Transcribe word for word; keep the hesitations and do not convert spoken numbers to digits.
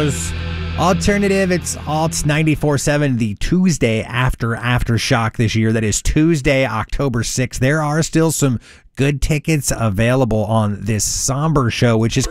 shows. Alternative, it's Alt ninety-four seven, the Tuesday after Aftershock this year. That is Tuesday, October sixth. There are still some good tickets available on this somber show, which is